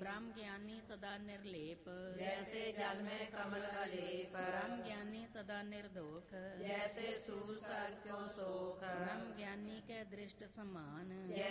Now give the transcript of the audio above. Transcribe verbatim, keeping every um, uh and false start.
ब्रह्म ज्ञानी सदा निर्लेप, जैसे जल में कमल अलेप। ब्रह्म ज्ञानी सदा निर्दोख, जैसे सूर सर क्यों सोख। ब्रह्म ज्ञानी के दृष्ट समान,